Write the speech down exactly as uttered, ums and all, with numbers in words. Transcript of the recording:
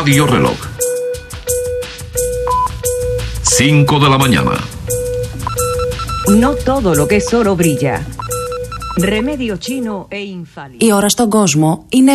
Radio Reloj. cinco de la mañana. No todo lo que es oro brilla. Remedio chino e infalible. Η ώρα στον κόσμο είναι